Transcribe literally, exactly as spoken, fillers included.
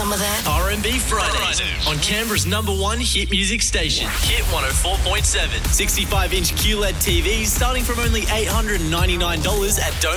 some of that? R and B Fridays on Canberra's number one hit music station, Hit one oh four point seven. sixty-five inch Q L E D T Vs starting from only eight hundred ninety-nine dollars at Don't